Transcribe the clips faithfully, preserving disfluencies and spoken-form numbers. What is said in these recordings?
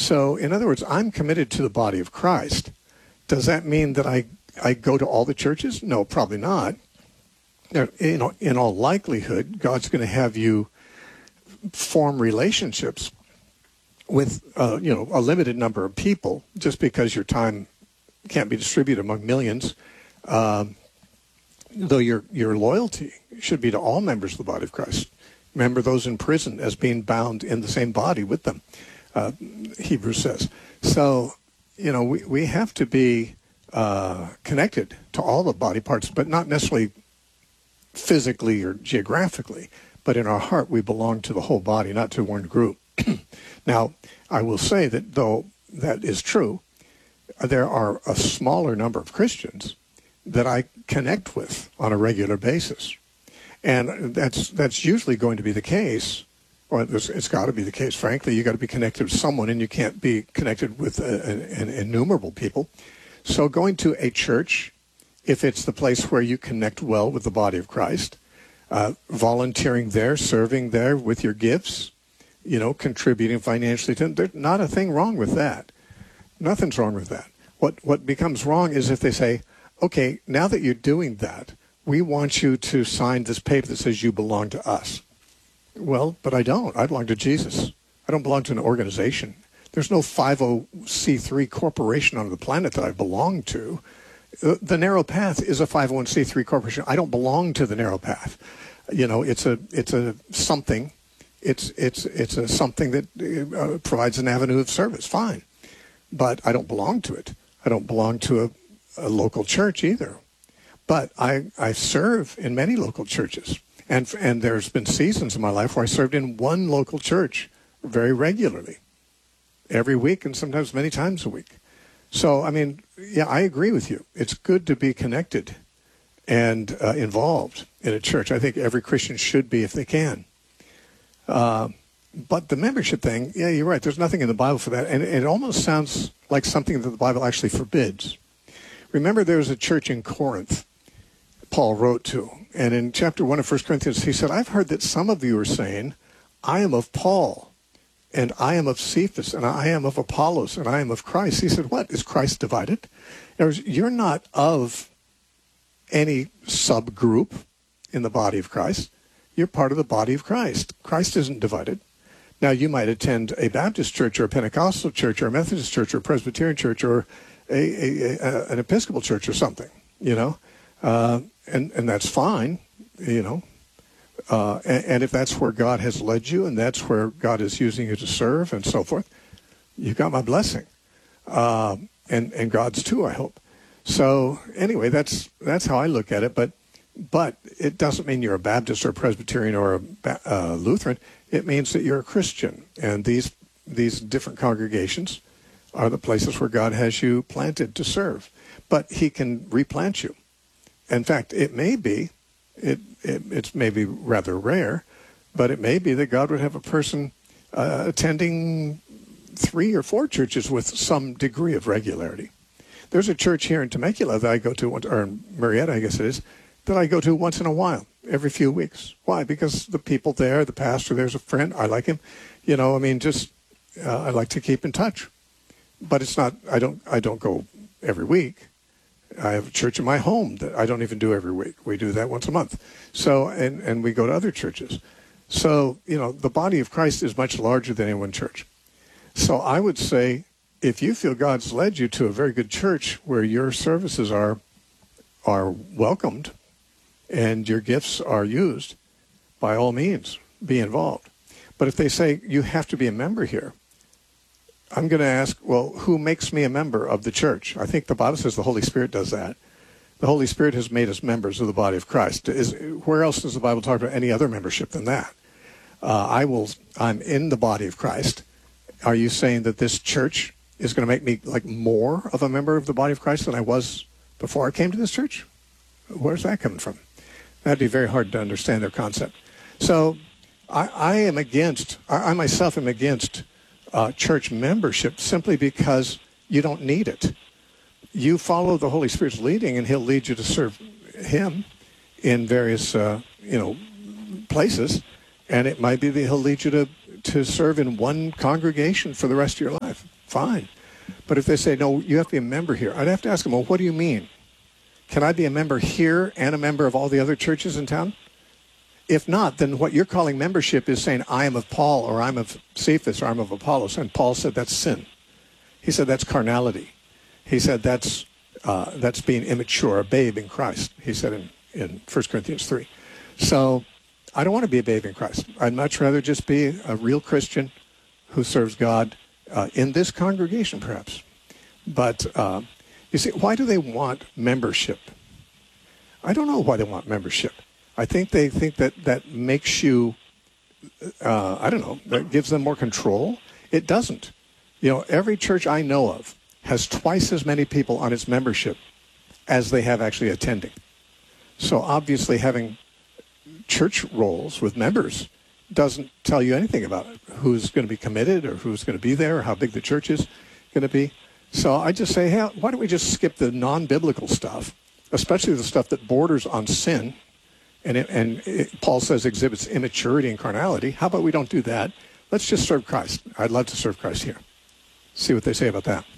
So, in other words, I'm committed to the body of Christ. Does that mean that I, I go to all the churches? No, probably not. You know, in all likelihood, God's going to have you form relationships with, uh, you know, a limited number of people, just because your time can't be distributed among millions. Um, though your your loyalty should be to all members of the body of Christ. Remember those in prison as being bound in the same body with them, uh, Hebrews says. So, you know, we, we have to be uh, connected to all the body parts, but not necessarily physically or geographically, but in our heart we belong to the whole body, not to one group. Now, I will say that though that is true, there are a smaller number of Christians that I connect with on a regular basis. And that's that's usually going to be the case, or it's, it's got to be the case, frankly. You've got to be connected to someone, and you can't be connected with an innumerable people. So going to a church, if it's the place where you connect well with the body of Christ, uh, volunteering there, serving there with your gifts, you know, contributing financially to them, there's not a thing wrong with that. Nothing's wrong with that. What what becomes wrong is if they say, okay, now that you're doing that, we want you to sign this paper that says you belong to us. Well, but I don't. I belong to Jesus. I don't belong to an organization. There's no five oh c three corporation on the planet that I belong to. The Narrow Path is a five oh one c three corporation. I don't belong to the Narrow Path. You know, it's a it's a something. It's it's it's a something that uh, provides an avenue of service. Fine, but I don't belong to it. I don't belong to a, a local church either. But I, I serve in many local churches. And and there's been seasons in my life where I served in one local church very regularly, every week and sometimes many times a week. So, I mean, yeah, I agree with you. It's good to be connected and uh, involved in a church. I think every Christian should be if they can. Uh, but the membership thing, yeah, you're right. There's nothing in the Bible for that. And it almost sounds like something that the Bible actually forbids. Remember, there was a church in Corinth Paul wrote to. And in chapter one of First Corinthians, he said, I've heard that some of you are saying, I am of Paul, and I am of Cephas, and I am of Apollos, and I am of Christ. He said, what? Is Christ divided? In other words, you're not of any subgroup in the body of Christ. You're part of the body of Christ. Christ isn't divided. Now, you might attend a Baptist church or a Pentecostal church or a Methodist church or a Presbyterian church or a, a, a, an Episcopal church or something, you know. Uh, and, and that's fine, you know. Uh, and, and if that's where God has led you and that's where God is using you to serve and so forth, you've got my blessing. Uh, and, and God's too, I hope. So anyway, that's that's how I look at it. But but it doesn't mean you're a Baptist or a Presbyterian or a uh, Lutheran. It means that you're a Christian. And these these different congregations are the places where God has you planted to serve. But he can replant you. In fact, it may be, it, it it's maybe rather rare, but it may be that God would have a person uh, attending three or four churches with some degree of regularity. There's a church here in Temecula that I go to, or in Murrieta, I guess it is, that I go to once in a while, every few weeks. Why? Because the people there, the pastor there's a friend, I like him. You know, I mean, just, uh, I like to keep in touch. But it's not, I don't, I don't go every week. I have a church in my home that I don't even do every week. We do that once a month. So, and, and we go to other churches. So, you know, the body of Christ is much larger than any one church. So I would say, if you feel God's led you to a very good church where your services are are welcomed and your gifts are used, by all means, be involved. But if they say you have to be a member here, I'm going to ask, well, who makes me a member of the church? I think the Bible says the Holy Spirit does that. The Holy Spirit has made us members of the body of Christ. Is, where else does the Bible talk about any other membership than that? Uh, I will, I'm in the body of Christ. Are you saying that this church is going to make me like more of a member of the body of Christ than I was before I came to this church? Where's that coming from? That'd be very hard to understand their concept. So I, I am against, I, I myself am against uh, church membership simply because you don't need it. You follow the Holy Spirit's leading and he'll lead you to serve him in various, uh, you know, places. And it might be that he'll lead you to, to serve in one congregation for the rest of your life. fine. But if they say, no, you have to be a member here, I'd have to ask them, well, what do you mean? Can I be a member here and a member of all the other churches in town? If not, then what you're calling membership is saying, I am of Paul, or I'm of Cephas, or I'm of Apollos. And Paul said that's sin. He said that's carnality. He said that's uh, that's being immature, a babe in Christ, he said in, in First Corinthians three. So I don't want to be a babe in Christ. I'd much rather just be a real Christian who serves God uh, in this congregation, perhaps. But uh, you see, why do they want membership? I don't know why they want membership. I think they think that that makes you, uh, I don't know, that gives them more control. It doesn't. You know, every church I know of has twice as many people on its membership as they have actually attending. So obviously having church rolls with members doesn't tell you anything about it, who's going to be committed or who's going to be there or how big the church is going to be. So I just say, hey, why don't we just skip the non-biblical stuff, especially the stuff that borders on sin, and, it, and it, Paul says exhibits immaturity and carnality. How about we don't do that? Let's just serve Christ. I'd love to serve Christ here. See what they say about that.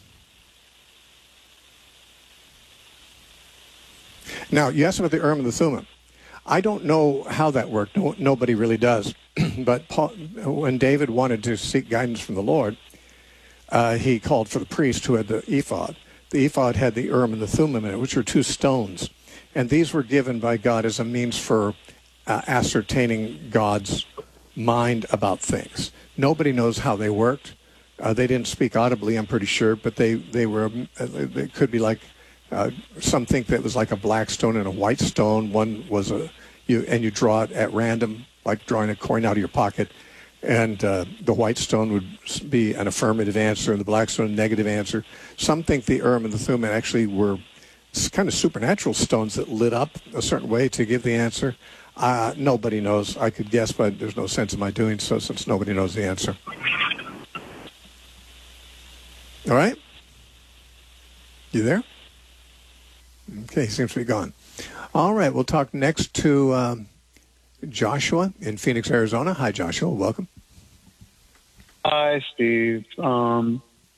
Now, you asked about the Urim and the Thummim. I don't know how that worked. No, nobody really does. But Paul, when David wanted to seek guidance from the Lord, uh, he called for the priest who had the ephod. The ephod had the Urim and the Thummim in it, which are two stones. And these were given by God as a means for uh, ascertaining God's mind about things. Nobody knows how they worked. Uh, they didn't speak audibly, I'm pretty sure, but they, they were, uh, they could be like, uh, some think that it was like a black stone and a white stone. One was a, you and you draw it at random, like drawing a coin out of your pocket. And uh, the white stone would be an affirmative answer and the black stone a negative answer. Some think the Urim and the Thummim actually were kind of supernatural stones that lit up a certain way to give the answer. Uh, nobody knows. I could guess, but there's no sense in my doing so since nobody knows the answer. All right? You there? Okay, he seems to be gone. All right, we'll talk next to um, Joshua in Phoenix, Arizona. Hi, Joshua. Welcome. Hi, Steve. Um,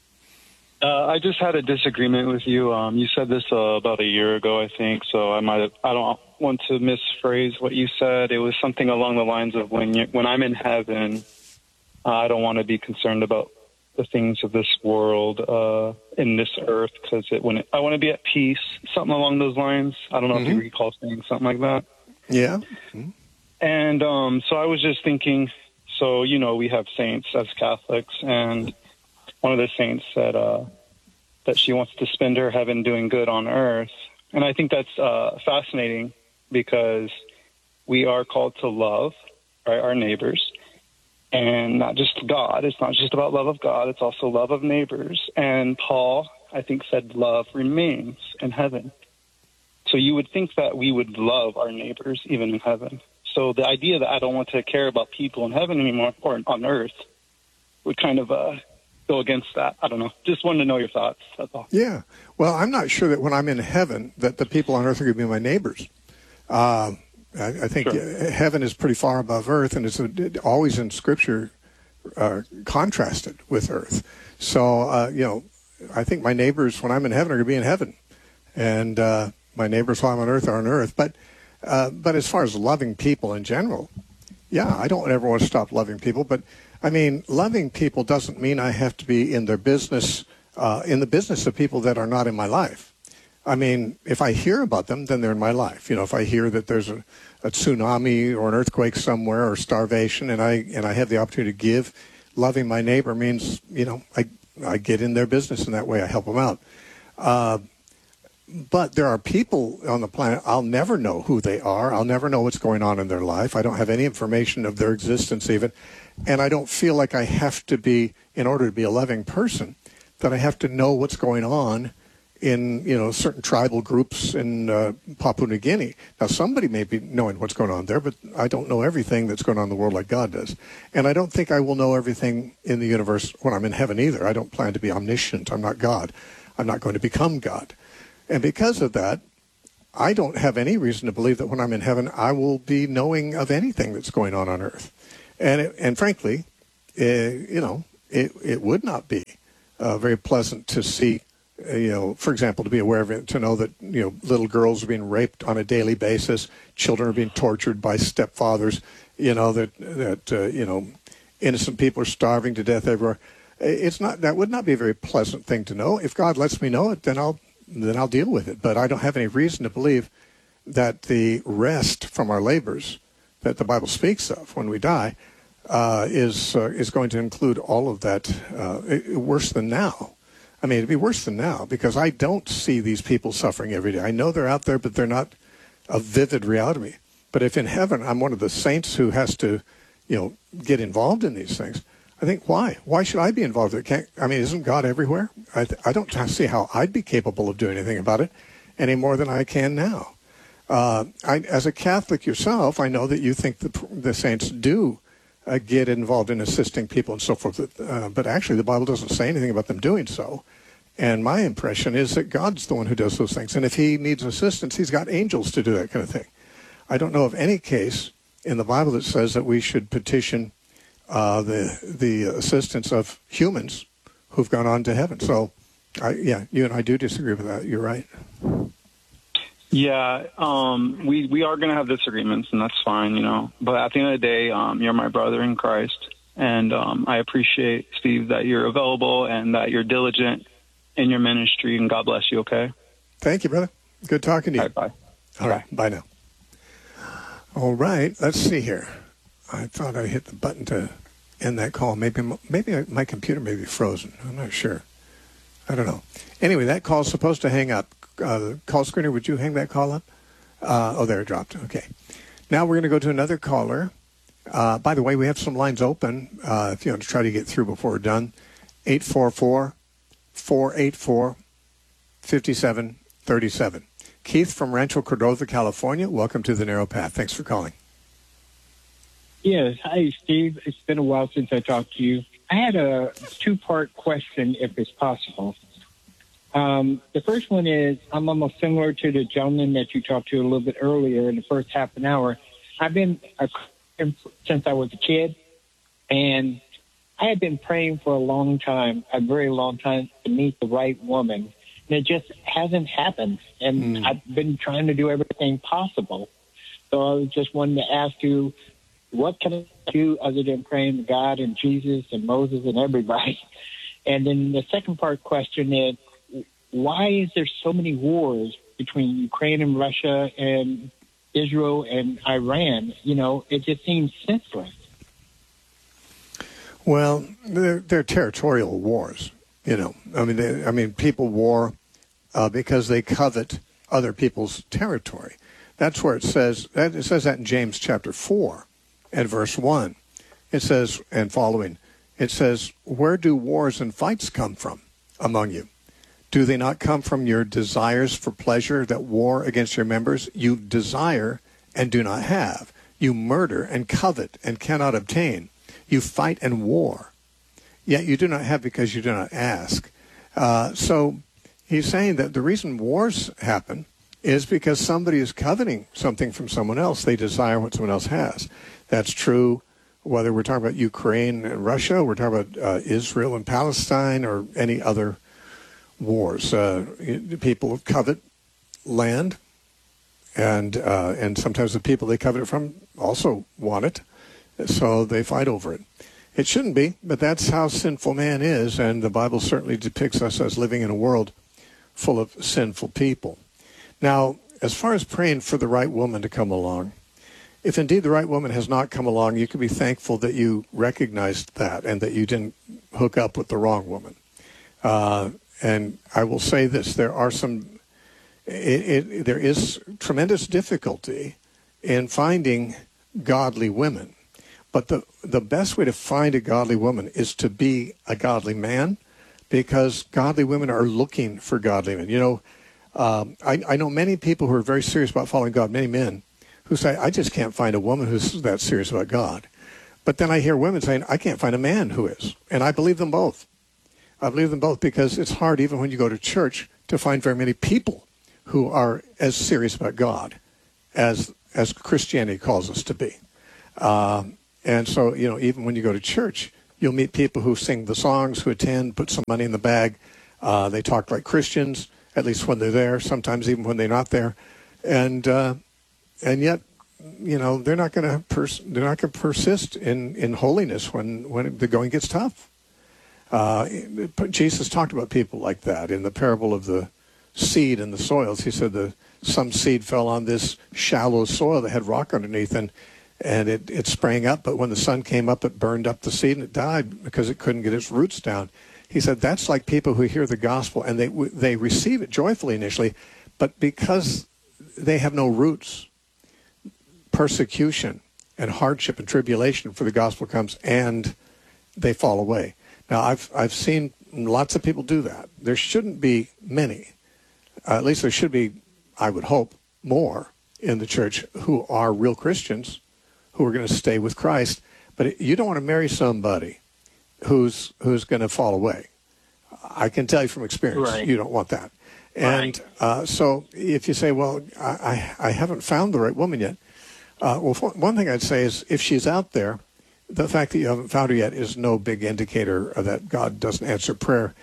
uh, I just had a disagreement with you. Um, you said this uh, about a year ago, I think, so I might have, I don't want to misphrase what you said. It was something along the lines of when you, when I'm in heaven, uh, I don't want to be concerned about the things of this world, uh, in this earth, because it, when it, I want to be at peace, something along those lines. I don't know mm-hmm. if you recall saying something like that. Yeah. Mm-hmm. And um, so I was just thinking, so, you know, we have saints as Catholics, and one of the saints said uh, that she wants to spend her heaven doing good on earth. And I think that's uh, fascinating because we are called to love, right, our neighbors. And not just God. It's not just about love of God. It's also love of neighbors. And Paul, I think, said love remains in heaven. So you would think that we would love our neighbors even in heaven. So the idea that I don't want to care about people in heaven anymore or on earth would kind of uh, go against that. I don't know. Just wanted to know your thoughts. That's all. Yeah. Well, I'm not sure that when I'm in heaven that the people on earth are going to be my neighbors. Uh, I, I think sure. Heaven is pretty far above earth, and it's always in Scripture uh, contrasted with earth. So, uh, you know, I think my neighbors, when I'm in heaven, are going to be in heaven. And uh, my neighbors while I'm on earth are on earth. But, uh, but as far as loving people in general, yeah, I don't ever want to stop loving people. But, I mean, loving people doesn't mean I have to be in their business, uh, in the business of people that are not in my life. I mean, if I hear about them, then they're in my life. You know, if I hear that there's a, a tsunami or an earthquake somewhere or starvation, and I and I have the opportunity to give, loving my neighbor means, you know, I I get in their business in that way. I help them out. Uh, but there are people on the planet, I'll never know who they are. I'll never know what's going on in their life. I don't have any information of their existence even. And I don't feel like I have to be, in order to be a loving person, that I have to know what's going on in, you know, certain tribal groups in uh, Papua New Guinea. Now, somebody may be knowing what's going on there, but I don't know everything that's going on in the world like God does. And I don't think I will know everything in the universe when I'm in heaven either. I don't plan to be omniscient. I'm not God. I'm not going to become God. And because of that, I don't have any reason to believe that when I'm in heaven, I will be knowing of anything that's going on on earth. And, it, and frankly, uh, you know, it, it would not be uh, very pleasant to see, uh, you know, for example, to be aware of it, to know that, you know, little girls are being raped on a daily basis, children are being tortured by stepfathers, you know, that, that uh, you know, innocent people are starving to death everywhere. It's not, that would not be a very pleasant thing to know. If God lets me know it, then I'll, then I'll deal with it. But I don't have any reason to believe that the rest from our labors that the Bible speaks of when we die uh, is uh, is going to include all of that, uh, worse than now. I mean, it'd be worse than now because I don't see these people suffering every day. I know they're out there, but they're not a vivid reality to me. But if in heaven I'm one of the saints who has to, you know, get involved in these things, I think, why? Why should I be involved? It can't, I mean, isn't God everywhere? I, I don't see how I'd be capable of doing anything about it any more than I can now. Uh, I, as a Catholic yourself, I know that you think the, the saints do uh, get involved in assisting people and so forth, uh, but actually the Bible doesn't say anything about them doing so. And my impression is that God's the one who does those things. And if he needs assistance, he's got angels to do that kind of thing. I don't know of any case in the Bible that says that we should petition uh, the the assistance of humans who've gone on to heaven. So, I, yeah, you and I do disagree with that. You're right. Yeah, um, we we are going to have disagreements, and that's fine, you know. But at the end of the day, um, you're my brother in Christ, and um, I appreciate, Steve, that you're available and that you're diligent in your ministry, and God bless you, okay? Thank you, brother. Good talking to you. All right, bye. All right, bye now. All right, let's see here. I thought I hit the button to end that call. Maybe maybe my computer may be frozen. I'm not sure. I don't know. Anyway, that call's supposed to hang up. Uh, call screener, would you hang that call up? Uh, oh, there it dropped. Okay. Now we're going to go to another caller. Uh, by the way, we have some lines open uh, if you want to try to get through before we're done. eight four four, four eight four, five seven three seven. Keith from Rancho Cordova, California. Welcome to The Narrow Path. Thanks for calling. Yes. Hi, Steve. It's been a while since I talked to you. I had a two-part question, if it's possible. Um, the first one is, I'm almost similar to the gentleman that you talked to a little bit earlier in the first half an hour. I've been a Christian since I was a kid, and I had been praying for a long time, a very long time, to meet the right woman. And it just hasn't happened. And mm. I've been trying to do everything possible. So I was just wanting to ask you, what can I do other than praying to God and Jesus and Moses and everybody? And then the second part question is, why is there so many wars between Ukraine and Russia and Israel and Iran? You know, it just seems senseless. Well, they're, they're territorial wars. You know, I mean, they, I mean, people war uh, because they covet other people's territory. That's where it says that. It says that in James chapter four, and verse one. It says, and following, it says, "Where do wars and fights come from among you? Do they not come from your desires for pleasure that war against your members? You desire and do not have. You murder and covet and cannot obtain. You fight and war. Yet you do not have because you do not ask." Uh, so he's saying that the reason wars happen is because somebody is coveting something from someone else. They desire what someone else has. That's true whether we're talking about Ukraine and Russia, we're talking about uh, Israel and Palestine, or any other wars. Uh, people covet land, and uh, and sometimes the people they covet it from also want it, so they fight over it. It shouldn't be, but that's how sinful man is, and the Bible certainly depicts us as living in a world full of sinful people. Now, as far as praying for the right woman to come along, if indeed the right woman has not come along, you can be thankful that you recognized that and that you didn't hook up with the wrong woman. Uh, and I will say this, there are some, it, it, there is tremendous difficulty in finding godly women. But the, the best way to find a godly woman is to be a godly man, because godly women are looking for godly men. You know, um, I, I know many people who are very serious about following God, many men, who say, I just can't find a woman who's that serious about God. But then I hear women saying, I can't find a man who is. And I believe them both. I believe them both because it's hard, even when you go to church, to find very many people who are as serious about God as as Christianity calls us to be. Um, And so, you know, even when you go to church, You'll meet people who sing the songs, who attend, put some money in the bag. Uh, they talk like Christians, at least when they're there, sometimes even when they're not there. And uh, and yet, you know, they're not going to pers- they're not going to persist in, in holiness when, when the going gets tough. Uh, Jesus talked about people like that in the parable of the seed and the soils. He said the some seed fell on this shallow soil that had rock underneath, and and it, it sprang up, but when the sun came up, it burned up the seed and it died because it couldn't get its roots down. He said that's like people who hear the gospel and they they receive it joyfully initially, but because they have no roots, persecution and hardship and tribulation for the gospel comes and they fall away. Now, I've I've seen lots of people do that. There shouldn't be many. Uh, at least there should be, I would hope, more in the church who are real Christians, who are going to stay with Christ. But you don't want to marry somebody who's who's going to fall away. I can tell you from experience, Right. you don't want that. And Right. uh, so if you say, well, I, I, I haven't found the right woman yet, uh, well, one thing I'd say is if she's out there, the fact that you haven't found her yet is no big indicator that God doesn't answer prayer.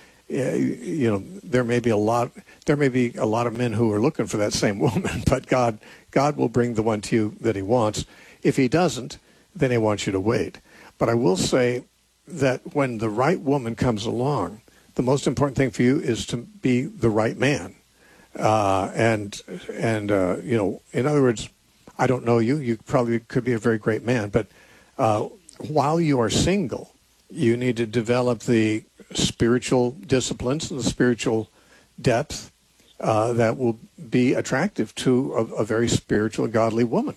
You know, there may be a lot, there may be a lot of men who are looking for that same woman, but God, God will bring the one to you that He wants. If He doesn't, then He wants you to wait. But I will say that when the right woman comes along, the most important thing for you is to be the right man. Uh, and and uh, you know, in other words, I don't know you. You probably could be a very great man, but uh, while you are single, you need to develop the spiritual disciplines and the spiritual depth uh, that will be attractive to a, a very spiritual, godly woman.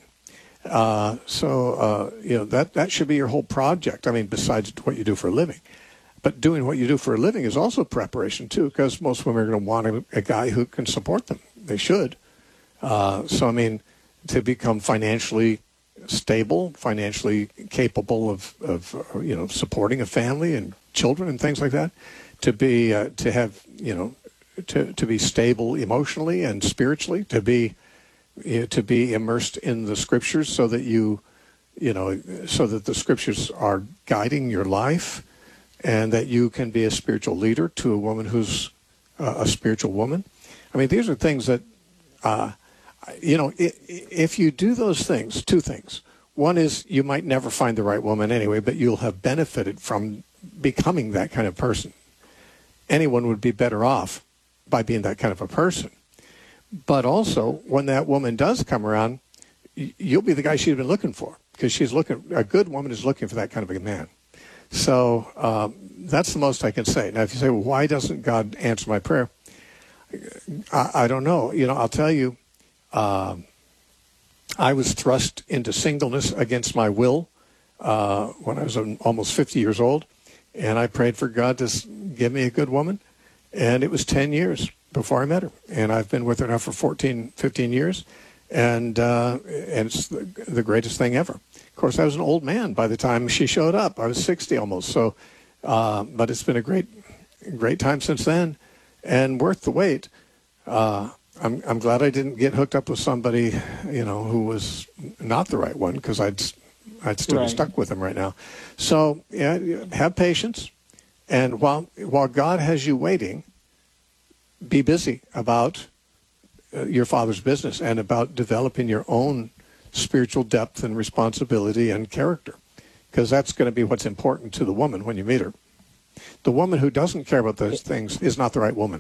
Uh, so, uh, you know, that, that should be your whole project. I mean, besides what you do for a living. But doing what you do for a living is also preparation, too, because most women are going to want a, a guy who can support them. They should. Uh, so, I mean, to become financially stable, financially capable of, of uh, you know, supporting a family and children and things like that, to be, uh, to have, you know, to, to be stable emotionally and spiritually, to be, you know, to be immersed in the scriptures so that you, you know, so that the scriptures are guiding your life and that you can be a spiritual leader to a woman who's uh, a spiritual woman. I mean, these are things that, uh, you know, if you do those things, two things. One is you might never find the right woman anyway, but you'll have benefited from becoming that kind of person. Anyone would be better off by being that kind of a person. But also, when that woman does come around, you'll be the guy she's been looking for, because she's looking. A good woman is looking for that kind of a man. So um, that's the most I can say. Now, if you say, well, why doesn't God answer my prayer? I, I don't know. You know, I'll tell you. Uh, I was thrust into singleness against my will uh, when I was almost fifty years old, and I prayed for God to give me a good woman, and it was ten years before I met her, and I've been with her now for fourteen, fifteen years, and uh, and it's the, the greatest thing ever. Of course, I was an old man by the time she showed up. I was sixty almost, so uh, but it's been a great, great time since then, and worth the wait. Uh, I'm I'm glad I didn't get hooked up with somebody, you know, who was not the right one, because I'd I'd still Right. be stuck with him right now. So yeah, have patience, and while while God has you waiting, be busy about uh, your Father's business and about developing your own spiritual depth and responsibility and character, because that's going to be what's important to the woman when you meet her. The woman who doesn't care about those things is not the right woman.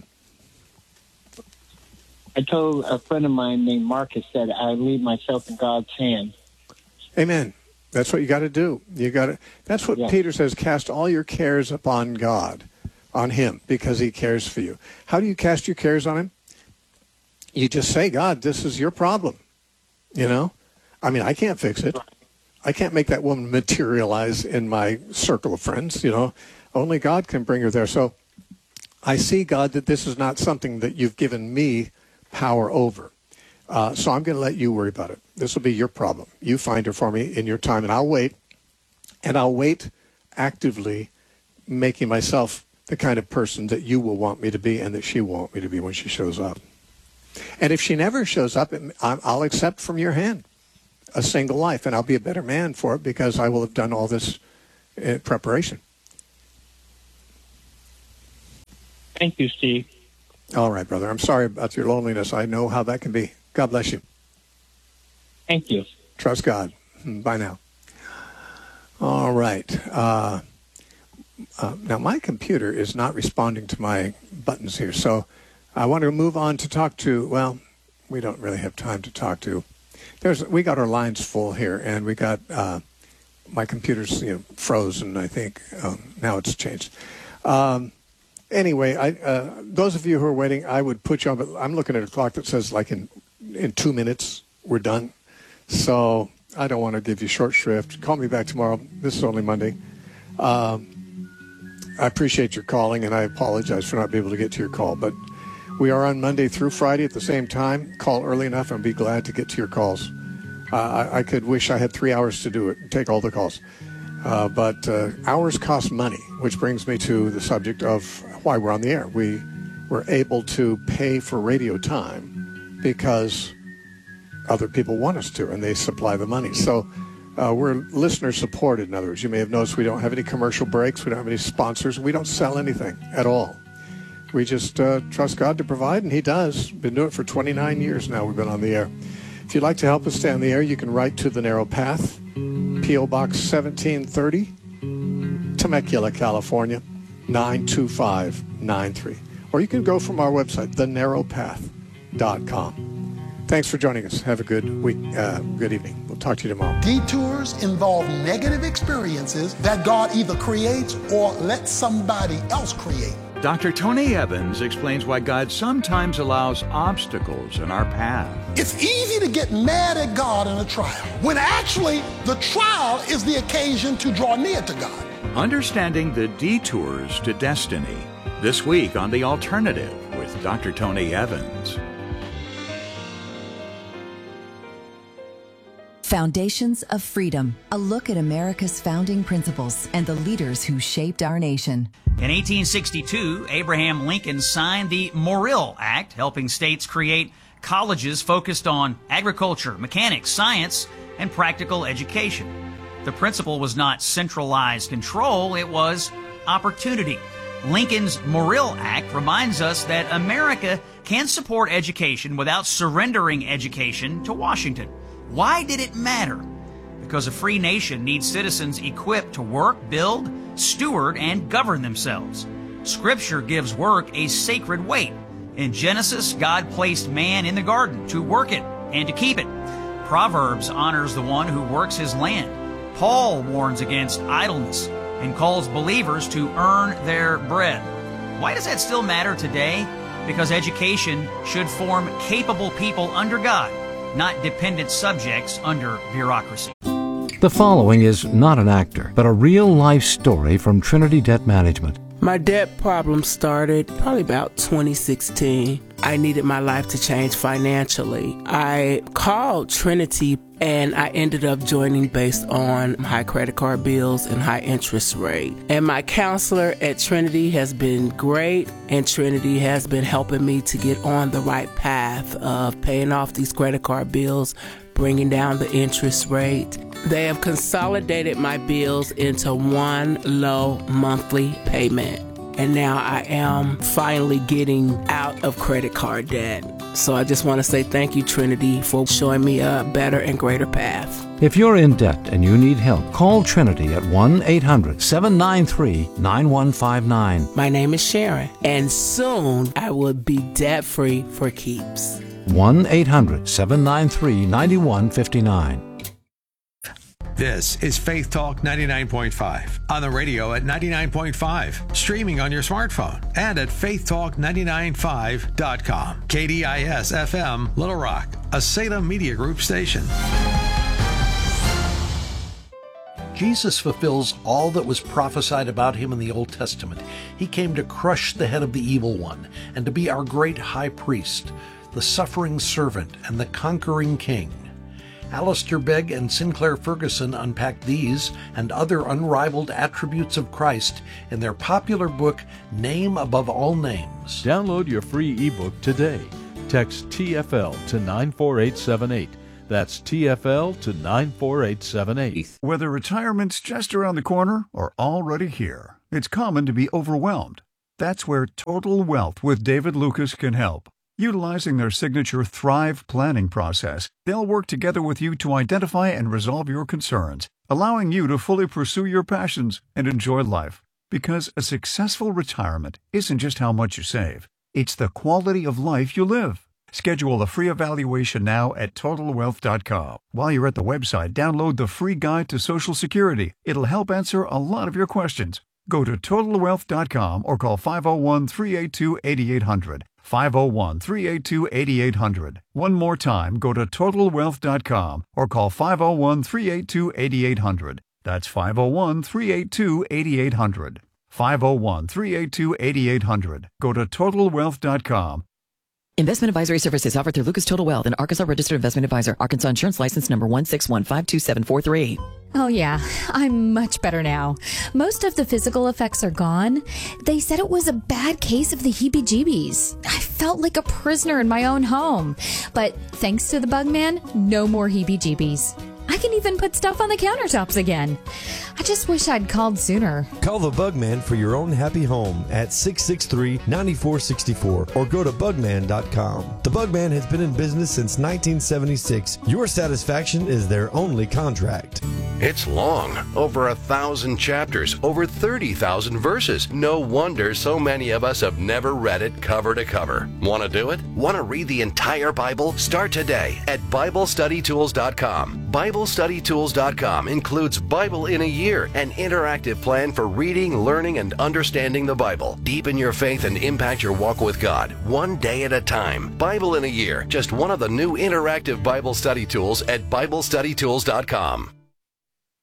I told a friend of mine named Marcus that I leave myself in God's hand. Amen. That's what you got to do. You got to. That's what Yeah. Peter says. Cast all your cares upon God, on Him, because He cares for you. How do you cast your cares on Him? You just say, God, this is your problem. You know, I mean, I can't fix it. I can't make that woman materialize in my circle of friends. You know, only God can bring her there. So I see, God, that this is not something that you've given me power over. Uh, so I'm going to let you worry about it. This will be your problem. You find her for me in your time, and I'll wait. And I'll wait actively, making myself the kind of person that you will want me to be and that she will want me to be when she shows up. And if she never shows up, I'll accept from your hand a single life, and I'll be a better man for it because I will have done all this uh, preparation. Thank you, Steve. All right, brother. I'm sorry about your loneliness. I know how that can be. God bless you. Thank you. Trust God. Bye now. All right. Uh, uh, now, my computer is not responding to my buttons here, so I want to move on to talk to, well, we don't really have time to talk to. There's, we got our lines full here, and we got, uh, my computer's, you know, frozen, I think. Um, now it's changed. Um, anyway, I, uh, those of you who are waiting, I would put you on, but I'm looking at a clock that says like in, in two minutes, we're done. So I don't want to give you short shrift. Call me back tomorrow. This is only Monday. Um, I appreciate your calling, and I apologize for not being able to get to your call. But we are on Monday through Friday at the same time. Call early enough, and be glad to get to your calls. Uh, I, I could wish I had three hours to do it, take all the calls. Uh, but uh, hours cost money, which brings me to the subject of why we're on the air. We were able to pay for radio time because other people want us to, and they supply the money. So uh, we're listener supported. In other words, you may have noticed we don't have any commercial breaks. We don't have any sponsors. We don't sell anything at all. We just uh, trust God to provide, and he does. Been doing it for twenty-nine years now. We've been on the air. If you'd like to help us stay on the air, you can write to The Narrow Path, P O Box seventeen thirty, Temecula, California, nine two five nine three. Or you can go from our website, the narrow path dot com. Thanks for joining us. Have a good week, uh, good evening. We'll talk to you tomorrow. Detours involve negative experiences that God either creates or lets somebody else create. Doctor Tony Evans explains why God sometimes allows obstacles in our path. It's easy to get mad at God in a trial, when actually the trial is the occasion to draw near to God. Understanding the detours to destiny. This week on The Alternative with Doctor Tony Evans. Foundations of Freedom, a look at America's founding principles and the leaders who shaped our nation. In eighteen sixty-two, Abraham Lincoln signed the Morrill Act, helping states create colleges focused on agriculture, mechanics, science, and practical education. The principle was not centralized control, it was opportunity. Lincoln's Morrill Act reminds us that America can support education without surrendering education to Washington. Why did it matter? Because a free nation needs citizens equipped to work, build, steward, and govern themselves. Scripture gives work a sacred weight. In Genesis, God placed man in the garden to work it and to keep it. Proverbs honors the one who works his land. Paul warns against idleness and calls believers to earn their bread. Why does that still matter today? Because education should form capable people under God, not dependent subjects under bureaucracy. The following is not an actor, but a real-life story from Trinity Debt Management. My debt problem started probably about twenty sixteen. I needed my life to change financially. I called Trinity and I ended up joining based on high credit card bills and high interest rate. And my counselor at Trinity has been great, and Trinity has been helping me to get on the right path of paying off these credit card bills, bringing down the interest rate. They have consolidated my bills into one low monthly payment. And now I am finally getting out of credit card debt. So I just want to say thank you, Trinity, for showing me a better and greater path. If you're in debt and you need help, call Trinity at one eight hundred seven nine three nine one five nine. My name is Sharon, and soon I will be debt-free for keeps. one eight hundred seven nine three nine one five nine. This is Faith Talk ninety-nine point five. On the radio at ninety-nine point five. Streaming on your smartphone and at faith talk nine nine five dot com. K D I S F M, Little Rock, a Salem Media Group station. Jesus fulfills all that was prophesied about him in the Old Testament. He came to crush the head of the evil one and to be our great high priest, the suffering servant and the conquering king. Alistair Begg and Sinclair Ferguson unpack these and other unrivaled attributes of Christ in their popular book, Name Above All Names. Download your free ebook today. Text T F L to nine four eight seven eight. That's T F L to nine four eight seven eight. Whether retirement's just around the corner or already here, it's common to be overwhelmed. That's where Total Wealth with David Lucas can help. Utilizing their signature Thrive planning process, they'll work together with you to identify and resolve your concerns, allowing you to fully pursue your passions and enjoy life. Because a successful retirement isn't just how much you save, it's the quality of life you live. Schedule a free evaluation now at total wealth dot com. While you're at the website, download the free guide to Social Security. It'll help answer a lot of your questions. Go to total wealth dot com or call five oh one, three eight two, eight eight hundred. five oh one, three eight two, eight eight hundred. One more time, go to total wealth dot com or call five oh one, three eight two, eight eight hundred. That's five oh one, three eight two, eight eight hundred. five oh one, three eight two, eight eight hundred. Go to total wealth dot com. Investment advisory services offered through Lucas Total Wealth, an Arkansas registered investment advisor. Arkansas insurance license number one six one five two seven four three. Oh yeah, I'm much better now. Most of the physical effects are gone. They said it was a bad case of the heebie-jeebies. I felt like a prisoner in my own home. But thanks to the Bugman, no more heebie-jeebies. I can even put stuff on the countertops again. I just wish I'd called sooner. Call the Bugman for your own happy home at six six three, nine four six four or go to bugman dot com. The Bugman has been in business since nineteen seventy-six. Your satisfaction is their only contract. It's long, over a thousand chapters, over thirty thousand verses. No wonder so many of us have never read it cover to cover. Want to do it? Want to read the entire Bible? Start today at bible study tools dot com. bible study tools dot com includes Bible in a Year, an interactive plan for reading, learning, and understanding the Bible. Deepen your faith and impact your walk with God, one day at a time. Bible in a Year, just one of the new interactive Bible study tools at bible study tools dot com.